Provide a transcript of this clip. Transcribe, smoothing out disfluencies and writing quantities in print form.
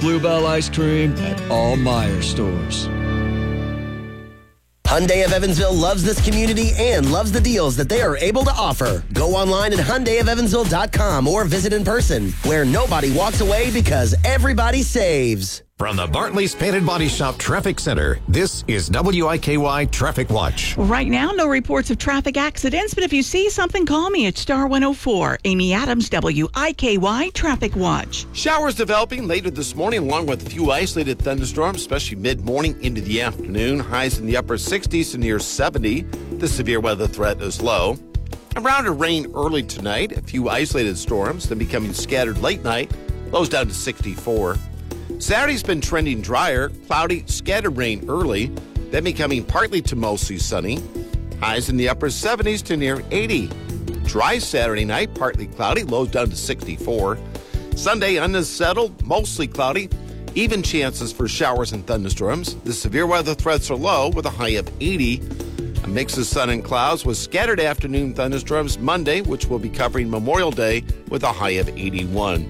Bluebell ice cream at all Meijer stores. Hyundai of Evansville loves this community and loves the deals that they are able to offer. Go online at HyundaiofEvansville.com or visit in person, where nobody walks away because everybody saves. From the Bartley's Painted Body Shop Traffic Center, this is WIKY Traffic Watch. Right now, no reports of traffic accidents, but if you see something, call me at Star 104. Amy Adams, WIKY Traffic Watch. Showers developing later this morning, along with a few isolated thunderstorms, especially mid-morning into the afternoon. Highs in the upper 60s to near 70. The severe weather threat is low. Around to rain early tonight. A few isolated storms, then becoming scattered late night. Lows down to 64. Saturday's been trending drier, cloudy, scattered rain early, then becoming partly to mostly sunny. Highs in the upper 70s to near 80. Dry Saturday night, partly cloudy, lows down to 64. Sunday, unsettled, mostly cloudy, even chances for showers and thunderstorms. The severe weather threats are low with a high of 80. A mix of sun and clouds with scattered afternoon thunderstorms Monday, which will be covering Memorial Day with a high of 81.